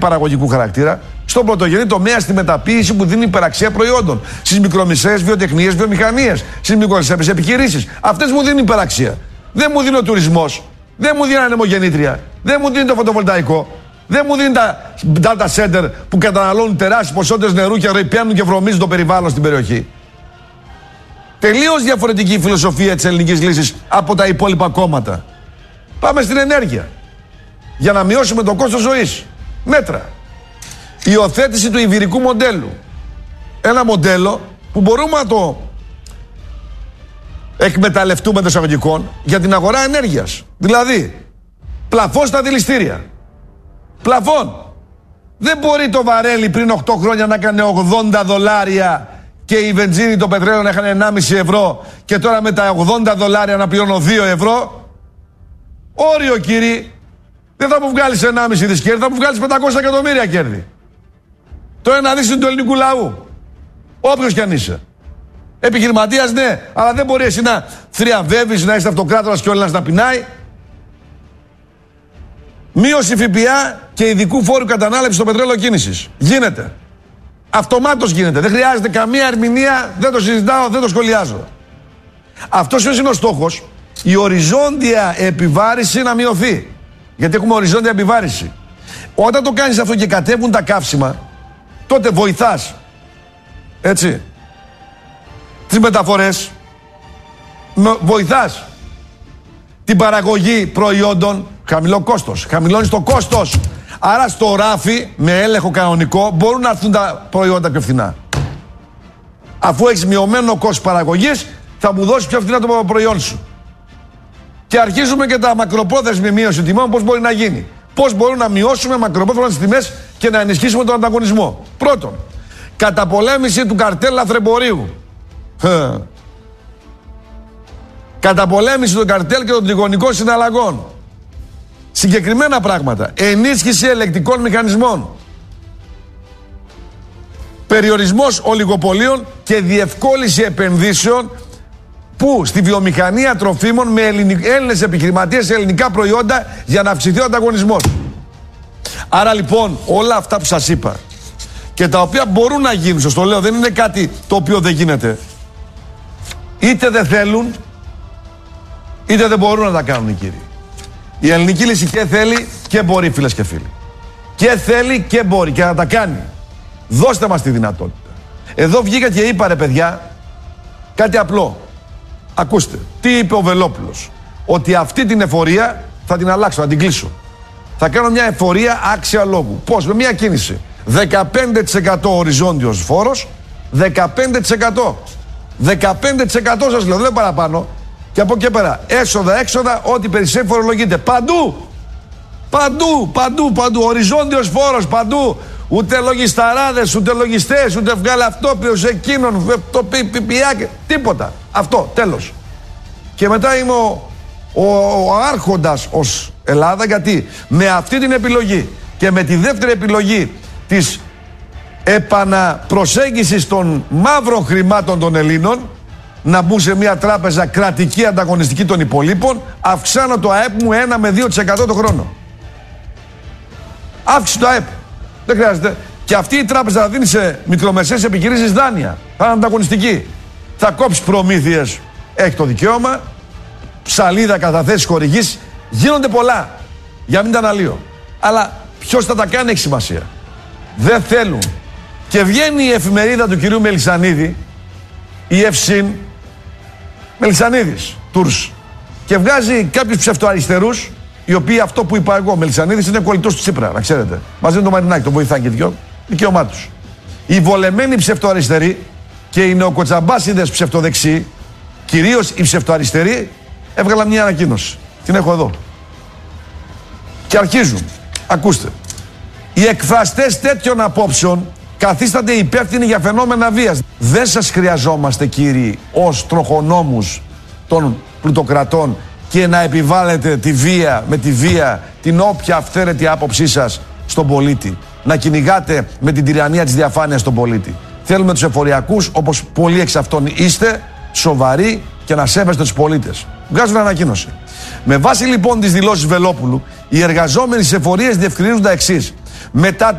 παραγωγικού χαρακτήρα. Στον πρωτογενή τομέα, στη μεταποίηση που δίνει υπεραξία προϊόντων. Στις μικρομεσαίες βιοτεχνίες, βιομηχανίες. Στις μικρομεσαίες επιχειρήσεις. Αυτές μου δίνουν υπεραξία. Δεν μου δίνει ο τουρισμός. Δεν μου δίνει ανεμογεννήτρια. Δεν μου δίνει το φωτοβολταϊκό. Δεν μου δίνει τα data center που καταναλώνουν τεράστιες ποσότητες νερού και πιάνουν και βρωμίζουν το περιβάλλον στην περιοχή. Τελείως διαφορετική η φιλοσοφία της ελληνικής λύσης από τα υπόλοιπα κόμματα. Πάμε στην ενέργεια. Για να μειώσουμε το κόστος ζωής. Μέτρα. Υιοθέτηση του ιβηρικού μοντέλου. Ένα μοντέλο που μπορούμε να το εκμεταλλευτούμε εντός εισαγωγικών για την αγορά ενέργειας. Δηλαδή, πλαφόν στα δηληστήρια. Πλαφόν. Δεν μπορεί το βαρέλι πριν 8 χρόνια να έκανε $80 και η βενζίνη, το πετρέλαιο να είχαν 1,5 ευρώ και τώρα με τα $80 να πληρώνω 2 ευρώ. Όριο, κύριοι. Δεν θα μου βγάλεις 1,5 δις κέρδη, θα μου βγάλεις 500 εκατομμύρια κέρδη. Το ένα δις είναι του ελληνικού λαού. Όποιος κι αν είσαι. Επιχειρηματίας, ναι, αλλά δεν μπορεί εσύ να θριαμβεύεις, να είσαι αυτοκράτορας και ο Έλληνας να πεινάει. Μείωση ΦΠΑ και ειδικού φόρου κατανάλευσης στο πετρέλαιο κίνησης. Γίνεται. Αυτομάτως γίνεται. Δεν χρειάζεται καμία ερμηνεία, δεν το συζητάω, δεν το σχολιάζω. Αυτός είναι ο στόχος. Η οριζόντια επιβάρηση να μειωθεί. Γιατί έχουμε οριζόντια επιβάρηση. Όταν το κάνεις αυτό και κατέβουν τα καύσιμα, τότε βοηθάς. Έτσι. Τις μεταφορές. Βοηθάς την παραγωγή προϊόντων. Χαμηλό κόστος. Χαμηλώνεις το κόστος. Άρα στο ράφι, με έλεγχο κανονικό, μπορούν να έρθουν τα προϊόντα πιο φθηνά. Αφού έχεις μειωμένο κόστος παραγωγής, θα μου δώσεις πιο φθηνά το προϊόν σου. Και αρχίζουμε και τα μακροπρόθεσμη μείωση τιμών, πώς μπορεί να γίνει. Πώς μπορούμε να μειώσουμε μακροπρόθεσμα τις τιμές και να ενισχύσουμε τον ανταγωνισμό. Πρώτον, καταπολέμηση του καρτέλ λαθρεμπορίου. Καταπολέμηση του καρτέλ και των τριγωνικών συναλλαγών. Συγκεκριμένα πράγματα. Ενίσχυση ελεκτικών μηχανισμών. Περιορισμός ολιγοπολίων και διευκόλυνση επενδύσεων που στη βιομηχανία τροφίμων με Έλληνες επιχειρηματίες σε ελληνικά προϊόντα για να αυξηθεί ο ανταγωνισμός. Άρα λοιπόν όλα αυτά που σας είπα και τα οποία μπορούν να γίνουν, σας το λέω, δεν είναι κάτι το οποίο δεν γίνεται. Είτε δεν θέλουν είτε δεν μπορούν να τα κάνουν οι κύριοι. Η ελληνική λύση και θέλει και μπορεί, φίλες και φίλοι. Και θέλει και μπορεί και να τα κάνει. Δώστε μας τη δυνατότητα. Εδώ βγήκα και είπα, ρε παιδιά, κάτι απλό. Ακούστε, τι είπε ο Βελόπουλος. Ότι αυτή την εφορία θα την αλλάξω, θα την κλείσω. Θα κάνω μια εφορία άξια λόγου. Πώς, με μια κίνηση. 15% οριζόντιος φόρος, 15%. 15% σας λέω, δεν παραπάνω. Και από εκεί πέρα, έσοδα, έξοδα, ό,τι περισσεύει φορολογείται. Παντού! Παντού! Οριζόντιος φόρος, παντού! Ούτε λογισταράδες, ούτε λογιστές, ούτε βγάλε αυτόπιος, εκείνον, το ΠΠΑ, τίποτα. Αυτό, τέλος. Και μετά είμαι ο άρχοντας ως Ελλάδα, γιατί με αυτή την επιλογή και με τη δεύτερη επιλογή της επαναπροσέγγισης των μαύρων χρημάτων των Ελλήνων, να μπουν σε μια τράπεζα κρατική ανταγωνιστική των υπολείπων, αυξάνω το ΑΕΠ μου 1 με 2% το χρόνο. Αύξηση το ΑΕΠ. Δεν χρειάζεται. Και αυτή η τράπεζα θα δίνει σε μικρομεσαίες επιχειρήσεις δάνεια. Θα είναι ανταγωνιστική. Θα κόψει προμήθειες. Έχει το δικαίωμα. Ψαλίδα, καταθέσεις, χορηγήσεις. Γίνονται πολλά. Για μην τα αναλύω. Αλλά ποιος θα τα κάνει έχει σημασία. Δεν θέλουν. Και βγαίνει η εφημερίδα του κυρίου Μελισσανίδη, η Ευσύν, Μελισσανίδης, Τούρς, και βγάζει κάποιους ψευτοαριστερούς, οι οποίοι αυτό που είπα εγώ, Μελισσανίδης είναι κολλητός του Τσίπρα, να ξέρετε. Μαζί με τον Μαρινάκη, τον βοηθάνε και δυο, δικαίωμά τους. Οι βολεμένοι ψευτοαριστεροί και οι νεοκοτσαμπάσιδες ψευτοδεξιοί, κυρίως οι ψευτοαριστεροί, έβγαλαν μια ανακοίνωση. Την έχω εδώ. Και αρχίζουν. Ακούστε. Οι εκφραστές τέτοιων απόψεων καθίστανται υπεύθυνοι για φαινόμενα βίας. Δεν σας χρειαζόμαστε, κύριοι, ως τροχονόμους των πλουτοκρατών και να επιβάλλετε τη βία, με τη βία, την όποια αυθαίρετη άποψή σας στον πολίτη. Να κυνηγάτε με την τυραννία της διαφάνειας τον πολίτη. Θέλουμε τους εφοριακούς, όπως πολλοί εξ αυτών είστε, σοβαροί και να σέβεστε τους πολίτες. Βγάζουν ανακοίνωση. Με βάση λοιπόν τις δηλώσεις Βελόπουλου, οι εργαζόμενοι στις εφορίες διευκρινίζουν τα εξής. Μετά